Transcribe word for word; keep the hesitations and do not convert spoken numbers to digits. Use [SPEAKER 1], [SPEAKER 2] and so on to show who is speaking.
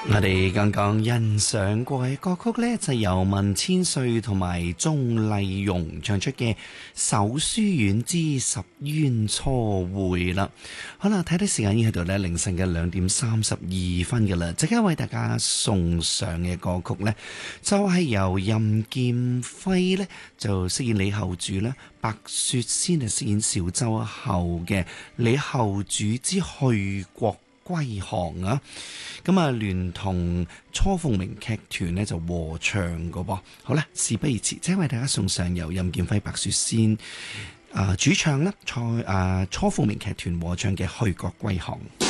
[SPEAKER 1] 我哋剛剛欣賞過嘅歌曲呢，就由文千歲同埋鍾麗蓉唱出嘅《搜書院之十淵初會》啦。好啦，睇睇時間已經喺度呢，凌晨嘅兩點三十二分嘅啦。即刻為大家送上嘅歌曲呢，就係、是、由任劍輝呢，就飾演李後主啦，白雪仙係飾演小周后嘅李後主之去國歸航啊，咁啊聯同初鳳鳴劇團呢就和唱㗎噃。好啦，事不宜遲，即係為大家送上由任劍輝、白雪仙啊、呃、主唱啦，初啊初鳳鳴劇團和唱嘅《去國歸航》。